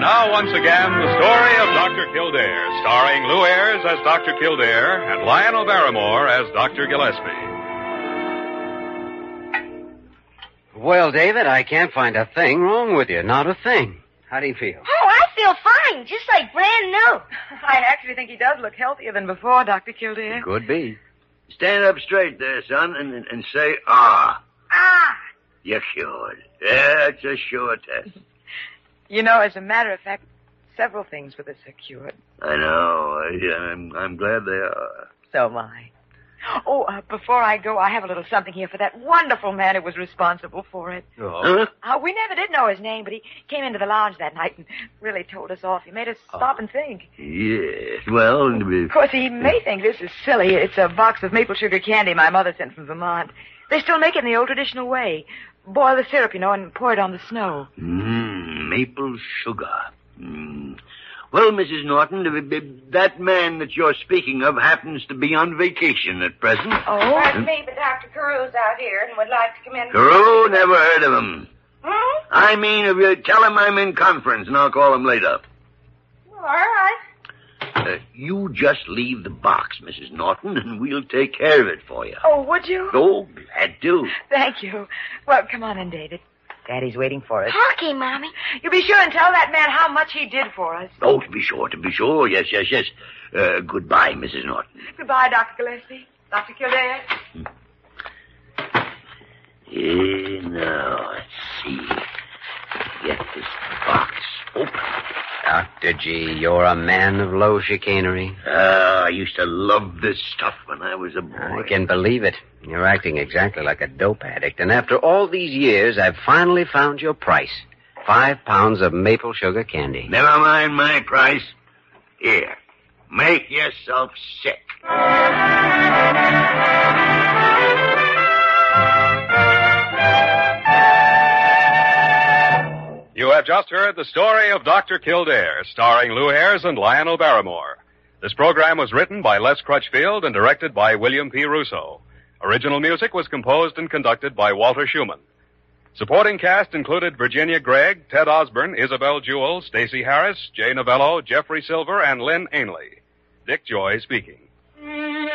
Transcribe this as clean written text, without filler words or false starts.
now, once again, the story of Dr. Kildare, starring Lou Ayres as Dr. Kildare and Lionel Barrymore as Dr. Gillespie. Well, David, I can't find a thing wrong with you. Not a thing. How do you feel? Oh, I feel fine. Just like brand new. I actually think he does look healthier than before, Dr. Kildare. Could be. Stand up straight there, son, and say, ah. Ah. You're cured. That's a sure test. You know, as a matter of fact, several things with us are cured. I know. I'm glad they are. So am I. Oh, before I go, I have a little something here for that wonderful man who was responsible for it. Oh. We never did know his name, but he came into the lounge that night and really told us off. He made us stop and think. Yes. Well, Of course, he may think this is silly. It's a box of maple sugar candy my mother sent from Vermont. They still make it in the old traditional way. Boil the syrup, and pour it on the snow. Maple sugar. Well, Mrs. Norton, that man that you're speaking of happens to be on vacation at present. Oh? Pardon me, but Dr. Carew's out here and would like to come in. Carew? Never heard of him. I mean, if you tell him I'm in conference, and I'll call him later. All right. You just leave the box, Mrs. Norton, and we'll take care of it for you. Oh, would you? Oh, glad to. Thank you. Well, come on in, David. Daddy's waiting for us. Okay, Mommy. You be sure and tell that man how much he did for us. Oh, to be sure. Yes. Goodbye, Mrs. Norton. Goodbye, Dr. Gillespie. Dr. Kildare. Now, let's see. Get this box open. Dr. G, you're a man of low chicanery. I used to love this stuff when I was a boy. I can believe it. You're acting exactly like a dope addict. And after all these years, I've finally found your price. 5 pounds of maple sugar candy. Never mind my price. Here, make yourself sick. You have just heard the story of Dr. Kildare, starring Lou Ayres and Lionel Barrymore. This program was written by Les Crutchfield and directed by William P. Russo. Original music was composed and conducted by Walter Schumann. Supporting cast included Virginia Gregg, Ted Osborne, Isabel Jewell, Stacey Harris, Jay Novello, Jeffrey Silver, and Lynn Ainley. Dick Joy speaking.